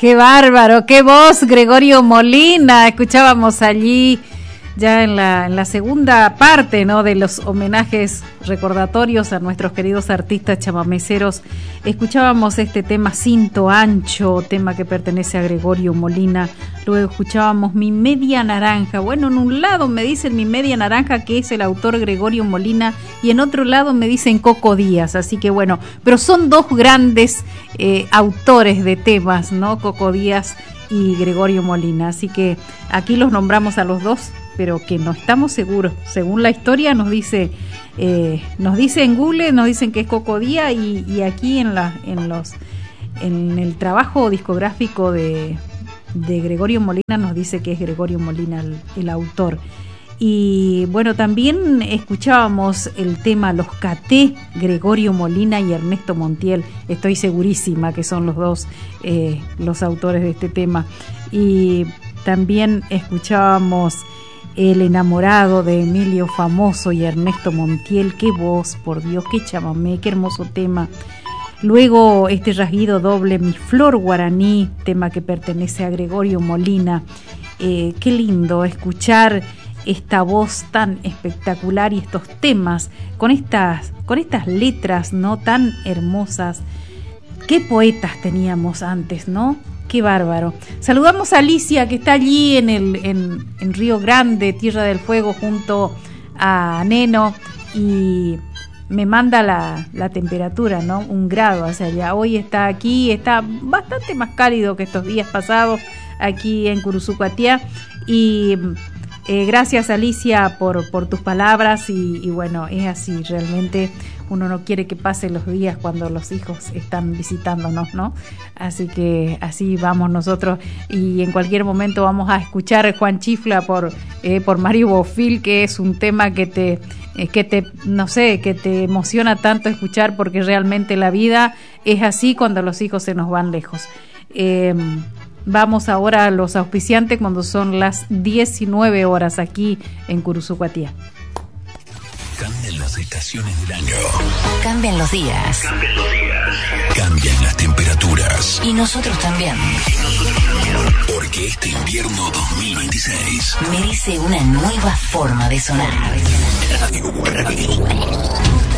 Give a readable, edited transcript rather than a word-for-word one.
Qué bárbaro, qué voz, Gregorio Molina. Escuchábamos allí ya en la segunda parte, ¿no?, de los homenajes recordatorios a nuestros queridos artistas chamameceros. Escuchábamos este tema Cinto Ancho, tema que pertenece a Gregorio Molina. Luego escuchábamos Mi Media Naranja. Bueno, en un lado me dicen Mi Media Naranja, que es el autor Gregorio Molina, y en otro lado me dicen Coco Díaz. Así que bueno, pero son dos grandes autores de temas, ¿no? Coco Díaz y Gregorio Molina. Así que aquí los nombramos a los dos, pero que no estamos seguros. Según la historia nos dice en Google, nos dicen que es Coco Díaz, y aquí en el trabajo discográfico de Gregorio Molina nos dice que es Gregorio Molina el autor. Y bueno, también escuchábamos el tema Los Caté, Gregorio Molina y Ernesto Montiel. Estoy segurísima que son los dos los autores de este tema. Y también escuchábamos El Enamorado de Emilio Famoso y Ernesto Montiel. Qué voz, por Dios, qué chamamé, qué hermoso tema. Luego este rasguido doble, Mi Flor Guaraní, tema que pertenece a Gregorio Molina. Qué lindo escuchar esta voz tan espectacular y estos temas con estas letras, ¿no?, tan hermosas. Qué poetas teníamos antes, ¿no? Qué bárbaro. Saludamos a Alicia, que está allí en Río Grande, Tierra del Fuego, junto a Neno, y me manda la temperatura, ¿no? 1 grado hacia allá. Hoy está aquí, está bastante más cálido que estos días pasados aquí en Curuzucuatiá. Y gracias, Alicia, por tus palabras. Y bueno, es así, realmente uno no quiere que pasen los días cuando los hijos están visitándonos, ¿no? Así que así vamos nosotros, y en cualquier momento vamos a escuchar Juan Chifla por Mario Bofil, que es un tema que te emociona tanto escuchar, porque realmente la vida es así cuando los hijos se nos van lejos. Vamos ahora a los auspiciantes cuando son las 19 horas aquí en Curuzucuatiá. Cambian las estaciones del año. Cambian los días. Cambian las temperaturas. Y nosotros también. Porque este invierno 2026 merece una nueva forma de sonar.